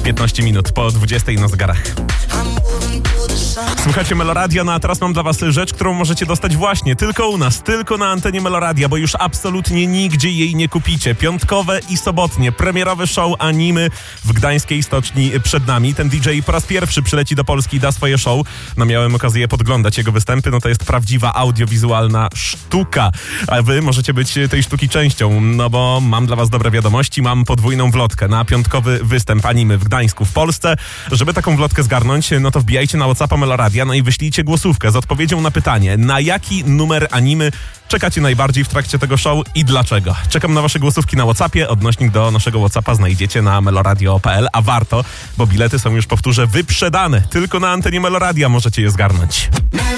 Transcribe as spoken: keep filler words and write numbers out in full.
piętnaście minut po dwudziestej na zegarach. Słuchajcie Meloradia, no a teraz mam dla was rzecz, którą możecie dostać właśnie tylko u nas, tylko na antenie Meloradia, bo już absolutnie nigdzie jej nie kupicie. Piątkowe i sobotnie premierowe show animy w gdańskiej Stoczni przed nami. Ten D J po raz pierwszy przyleci do Polski i da swoje show. No miałem okazję podglądać jego występy, no to jest prawdziwa audiowizualna sztuka. A wy możecie być tej sztuki częścią, no bo mam dla was dobre wiadomości, mam podwójną wlotkę na piątkowy występ animy w Gdańsku w Polsce. Żeby taką wlotkę zgarnąć, no to wbijajcie na WhatsAppa Meloradia, no i wyślijcie głosówkę z odpowiedzią na pytanie, na jaki numer animy czekacie najbardziej w trakcie tego show i dlaczego. Czekam na wasze głosówki na WhatsAppie. Odnośnik do naszego WhatsAppa znajdziecie na meloradio kropka p l, a warto, bo bilety są już, powtórzę, wyprzedane. Tylko na antenie Meloradia możecie je zgarnąć.